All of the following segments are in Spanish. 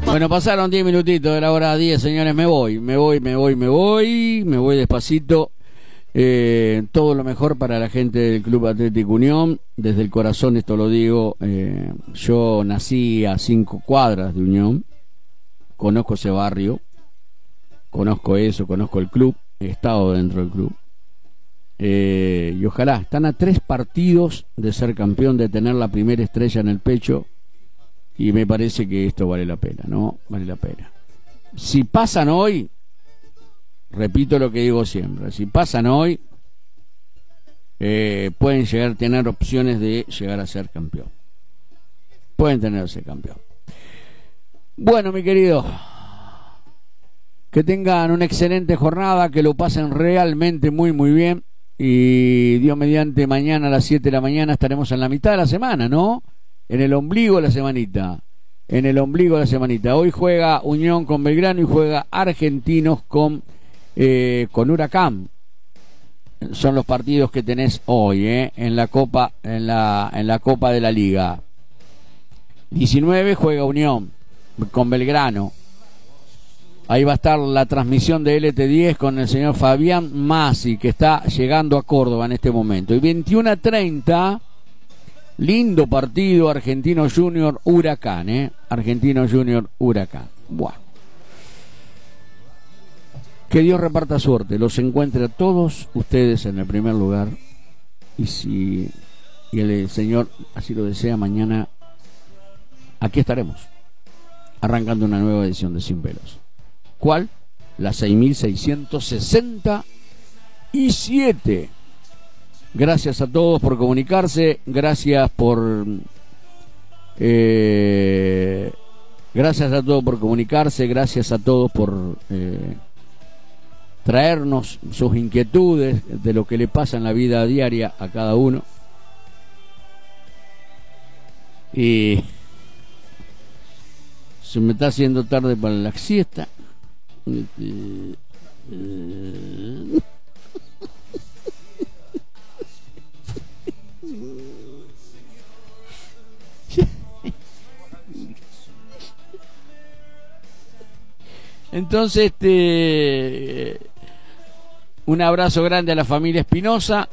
Bueno, pasaron 10 minutitos de la hora 10, señores, me voy despacito. Todo lo mejor para la gente del Club Atlético Unión, desde el corazón esto lo digo. Yo nací a 5 cuadras de Unión, conozco ese barrio, conozco eso, conozco el club, he estado dentro del club. Y ojalá, están a 3 partidos de ser campeón, de tener la primera estrella en el pecho, y me parece que esto vale la pena, ¿no? Vale la pena. Si pasan hoy, repito lo que digo siempre, si pasan hoy, pueden llegar a tener opciones de llegar a ser campeón. Pueden tenerse campeón. Bueno, mi querido, que tengan una excelente jornada, que lo pasen realmente muy muy bien, y Dios mediante, mañana a las 7 de la mañana estaremos en la mitad de la semana, ¿no? En el ombligo de la semanita. En el ombligo de la semanita. Hoy juega Unión con Belgrano y juega Argentinos con Huracán. Son los partidos que tenés hoy, en la Copa, en la Copa de la Liga. 19 juega Unión con Belgrano. Ahí va a estar la transmisión de LT10 con el señor Fabián Masi, que está llegando a Córdoba en este momento. Y 21:30, lindo partido, Argentino Junior Huracán, Argentino Junior Huracán. Buah. Que Dios reparta suerte, los encuentre a todos ustedes en el primer lugar, y el Señor así lo desea, mañana aquí estaremos arrancando una nueva edición de Sin Pelos. ¿Cuál? La 6667. Gracias a todos por comunicarse, gracias a todos por comunicarse, gracias a todos por traernos sus inquietudes de lo que le pasa en la vida diaria a cada uno. Y se me está haciendo tarde para la siesta. Entonces, un abrazo grande a la familia Espinosa.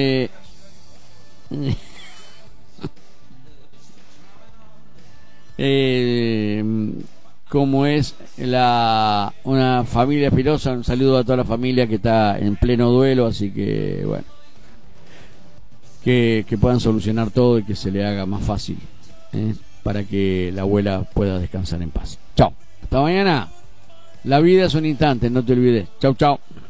Como es una familia Espinosa, un saludo a toda la familia que está en pleno duelo, así que bueno, que puedan solucionar todo y que se le haga más fácil, para que la abuela pueda descansar en paz. Chao, hasta mañana. La vida es un instante, no te olvides. Chau, chau.